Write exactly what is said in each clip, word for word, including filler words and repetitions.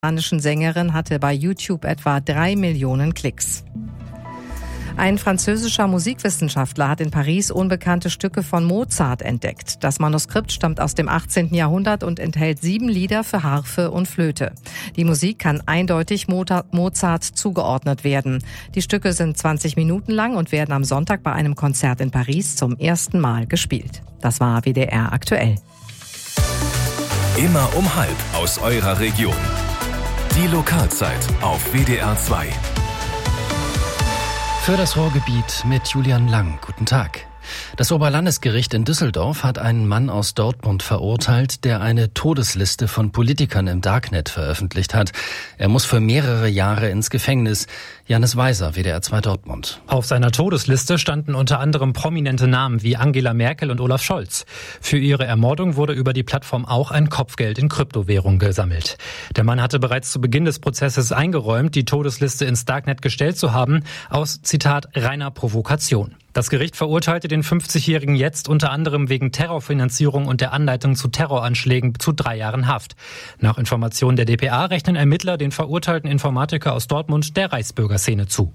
Die amerikanische Sängerin hatte bei YouTube etwa drei Millionen Klicks. Ein französischer Musikwissenschaftler hat in Paris unbekannte Stücke von Mozart entdeckt. Das Manuskript stammt aus dem achtzehnten Jahrhundert und enthält sieben Lieder für Harfe und Flöte. Die Musik kann eindeutig Mozart zugeordnet werden. Die Stücke sind zwanzig Minuten lang und werden am Sonntag bei einem Konzert in Paris zum ersten Mal gespielt. Das war W D R aktuell. Immer um halb aus eurer Region. Die Lokalzeit auf W D R zwei. Für das Ruhrgebiet mit Julian Lang. Guten Tag. Das Oberlandesgericht in Düsseldorf hat einen Mann aus Dortmund verurteilt, der eine Todesliste von Politikern im Darknet veröffentlicht hat. Er muss für mehrere Jahre ins Gefängnis. Janis Weiser, W D R zwei Dortmund. Auf seiner Todesliste standen unter anderem prominente Namen wie Angela Merkel und Olaf Scholz. Für ihre Ermordung wurde über die Plattform auch ein Kopfgeld in Kryptowährung gesammelt. Der Mann hatte bereits zu Beginn des Prozesses eingeräumt, die Todesliste ins Darknet gestellt zu haben, aus, Zitat, reiner Provokation. Das Gericht verurteilte den fünfzigjährigen jetzt unter anderem wegen Terrorfinanzierung und der Anleitung zu Terroranschlägen zu drei Jahren Haft. Nach Informationen der D P A rechnen Ermittler den verurteilten Informatiker aus Dortmund der Reichsbürgerszene zu.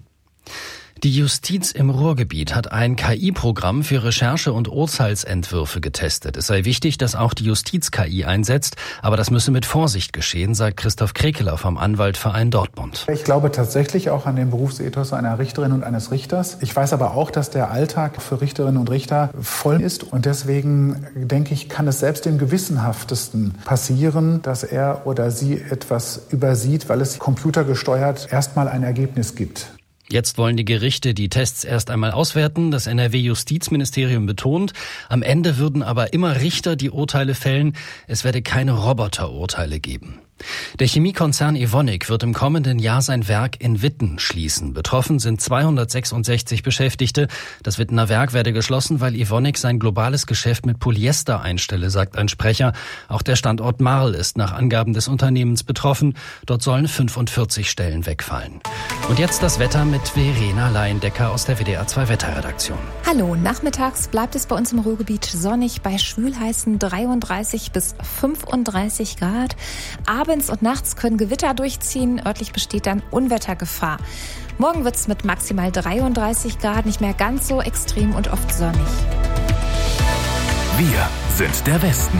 Die Justiz im Ruhrgebiet hat ein K I-Programm für Recherche- und Urteilsentwürfe getestet. Es sei wichtig, dass auch die Justiz K I einsetzt, aber das müsse mit Vorsicht geschehen, sagt Christoph Krekeler vom Anwaltverein Dortmund. Ich glaube tatsächlich auch an den Berufsethos einer Richterin und eines Richters. Ich weiß aber auch, dass der Alltag für Richterinnen und Richter voll ist und deswegen denke ich, kann es selbst dem Gewissenhaftesten passieren, dass er oder sie etwas übersieht, weil es computergesteuert erstmal ein Ergebnis gibt. Jetzt wollen die Gerichte die Tests erst einmal auswerten. Das N R W-Justizministerium betont, am Ende würden aber immer Richter die Urteile fällen. Es werde keine Roboterurteile geben. Der Chemiekonzern Evonik wird im kommenden Jahr sein Werk in Witten schließen. Betroffen sind zweihundertsechsundsechzig Beschäftigte. Das Wittener Werk werde geschlossen, weil Evonik sein globales Geschäft mit Polyester einstelle, sagt ein Sprecher. Auch der Standort Marl ist nach Angaben des Unternehmens betroffen. Dort sollen fünfundvierzig Stellen wegfallen. Und jetzt das Wetter mit Verena Leindecker aus der W D R zwei Wetterredaktion. Hallo, nachmittags bleibt es bei uns im Ruhrgebiet sonnig bei schwülheißen dreiunddreißig bis fünfunddreißig Grad. Abends und nachts können Gewitter durchziehen, örtlich besteht dann Unwettergefahr. Morgen wird es mit maximal dreiunddreißig Grad nicht mehr ganz so extrem und oft sonnig. Wir sind der Westen.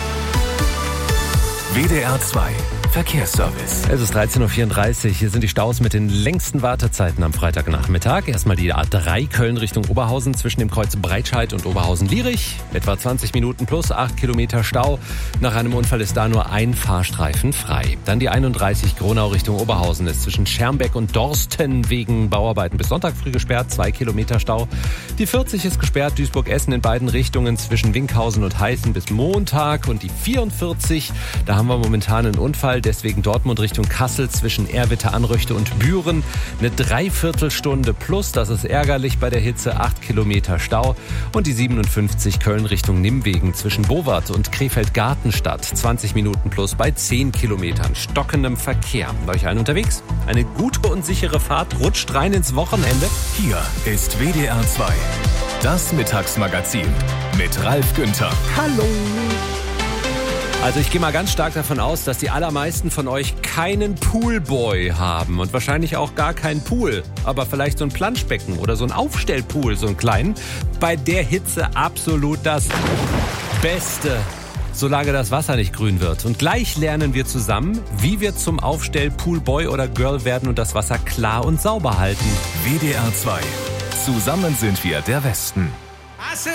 W D R zwei Verkehrsservice. Es ist dreizehn Uhr vierunddreißig. Hier sind die Staus mit den längsten Wartezeiten am Freitagnachmittag. Erstmal die A drei Köln Richtung Oberhausen zwischen dem Kreuz Breitscheid und Oberhausen-Lierich. Etwa zwanzig Minuten plus acht Kilometer Stau. Nach einem Unfall ist da nur ein Fahrstreifen frei. Dann die einunddreißig Gronau Richtung Oberhausen ist zwischen Schermbeck und Dorsten wegen Bauarbeiten bis Sonntag früh gesperrt. Zwei Kilometer Stau. Die vierzig ist gesperrt. Duisburg-Essen in beiden Richtungen zwischen Winkhausen und Heißen bis Montag. Und die vierundvierzig, da haben wir momentan einen Unfall. Deswegen Dortmund Richtung Kassel zwischen Erwitte, Anröchte und Büren. Eine Dreiviertelstunde plus, das ist ärgerlich bei der Hitze, acht Kilometer Stau. Und die siebenundfünfzig Köln Richtung Nimwegen zwischen Bowart und Krefeld-Gartenstadt. zwanzig Minuten plus bei zehn Kilometern stockendem Verkehr. Bei euch allen unterwegs? Eine gute und sichere Fahrt, rutscht rein ins Wochenende. Hier ist W D R zwei, das Mittagsmagazin mit Ralf Günther. Hallo! Also ich gehe mal ganz stark davon aus, dass die allermeisten von euch keinen Poolboy haben und wahrscheinlich auch gar keinen Pool, aber vielleicht so ein Planschbecken oder so ein Aufstellpool, so einen kleinen. Bei der Hitze absolut das Beste, solange das Wasser nicht grün wird. Und gleich lernen wir zusammen, wie wir zum Aufstellpoolboy oder Girl werden und das Wasser klar und sauber halten. W D R zwei. Zusammen sind wir der Westen.